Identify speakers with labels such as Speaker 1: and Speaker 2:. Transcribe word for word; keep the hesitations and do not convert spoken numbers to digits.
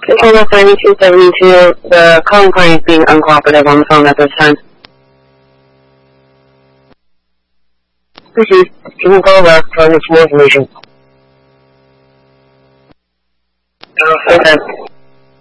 Speaker 1: Channel thirty-two seventy-two, the calling party is being uncooperative on the phone at this time.
Speaker 2: Proceed. Can you call back? Trying to get some more information.
Speaker 1: Okay.